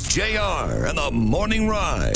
JR and the Morning Ride.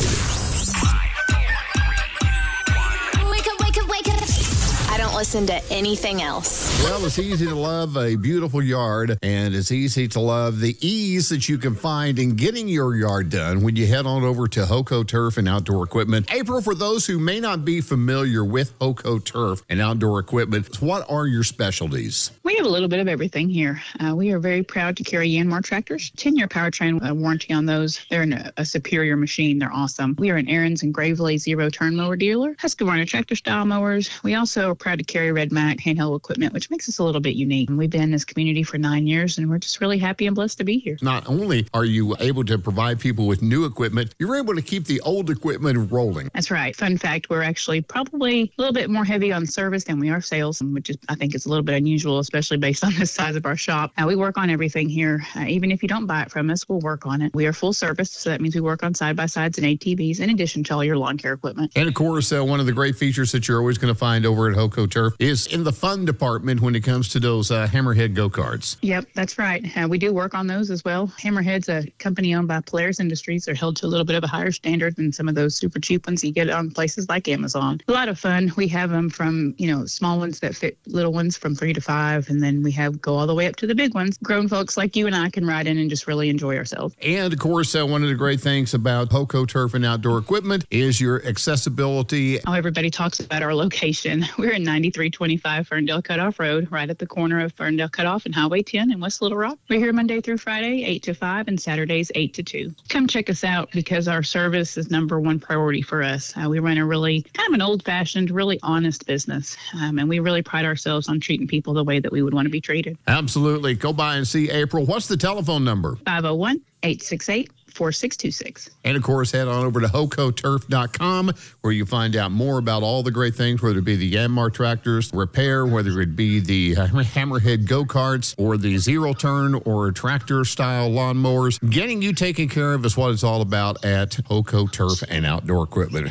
Wake up. I don't listen to anything else. Well, it's easy to love a beautiful yard, and it's easy to love the ease that you can find in getting your yard done when you head on over to Hoco Turf and Outdoor Equipment. April, for those who may not be familiar with Hoco Turf and Outdoor Equipment, what are your specialties? We have a little bit of everything here. We are very proud to carry Yanmar tractors. 10-year powertrain warranty on those. They're a superior machine. They're awesome. We are an Aaron's and Gravely zero-turn mower dealer. Husqvarna tractor-style mowers. We also are proud to carry Red Mac handheld equipment, which makes us a little bit unique. We've been in this community for 9 years, and we're just really happy and blessed to be here. Not only are you able to provide people with new equipment, you're able to keep the old equipment rolling. That's right. Fun fact, we're actually probably a little bit more heavy on service than we are sales, which is, I think, is a little bit unusual, especially based on the size of our shop. We work on everything here. Even if you don't buy it from us, we'll work on it. We are full service, so that means we work on side-by-sides and ATVs in addition to all your lawn care equipment. And, of course, one of the great features that you're always going to find over at Hoco Turf is in the fun department when it comes to those Hammerhead go-karts. Yep, that's right. We do work on those as well. Hammerhead's a company owned by Polaris Industries. They're held to a little bit of a higher standard than some of those super cheap ones you get on places like Amazon. A lot of fun. We have them from, small ones that fit little ones from 3 to 5, and then we go all the way up to the big ones. Grown folks like you and I can ride in and just really enjoy ourselves. And, of course, one of the great things about Hoco Turf and Outdoor Equipment is your accessibility. Oh, everybody talks about our location. We're in 9325 Ferndale Cutoff Road, right at the corner of Ferndale Cutoff and Highway 10 in West Little Rock. We're here Monday through Friday, 8 to 5, and Saturdays, 8 to 2. Come check us out because our service is number one priority for us. We run a really kind of an old-fashioned, really honest business, and we really pride ourselves on treating people the way that we would want to be treated. Absolutely. Go by and see April. What's the telephone number? 501-868-4626. And, of course, head on over to HocoTurf.com where you find out more about all the great things, whether it be the Yanmar tractors, repair, whether it be the Hammerhead go-karts or the zero-turn or tractor-style lawnmowers. Getting you taken care of is what it's all about at Hoco Turf and Outdoor Equipment.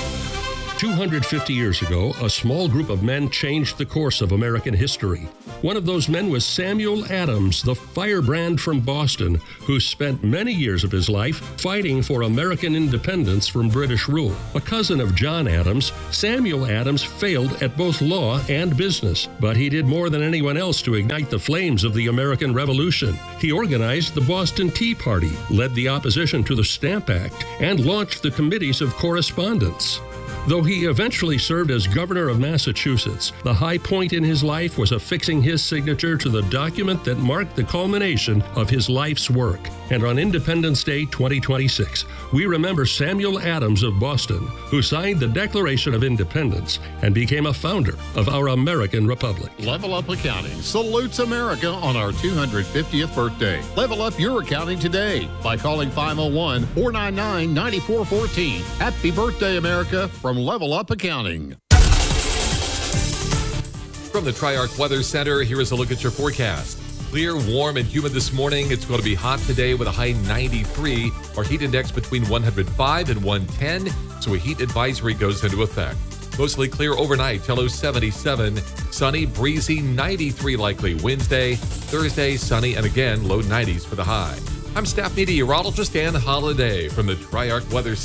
250 years ago, a small group of men changed the course of American history. One of those men was Samuel Adams, the firebrand from Boston, who spent many years of his life fighting for American independence from British rule. A cousin of John Adams, Samuel Adams failed at both law and business, but he did more than anyone else to ignite the flames of the American Revolution. He organized the Boston Tea Party, led the opposition to the Stamp Act, and launched the Committees of Correspondence. Though he eventually served as governor of Massachusetts, the high point in his life was affixing his signature to the document that marked the culmination of his life's work. And on Independence Day 2026, we remember Samuel Adams of Boston, who signed the Declaration of Independence and became a founder of our American Republic. Level Up Accounting salutes America on our 250th birthday. Level up your accounting today by calling 501-499-9414. Happy birthday, America, from Level Up Accounting. From the Triarch Weather Center, here is a look at your forecast. Clear, warm, and humid this morning. It's going to be hot today with a high 93. Our heat index between 105 and 110, so a heat advisory goes into effect. Mostly clear overnight, low 77. Sunny, breezy, 93 likely Wednesday. Thursday, sunny, and again, low 90s for the high. I'm staff meteorologist Dan Holliday from the Triarch Weather Center.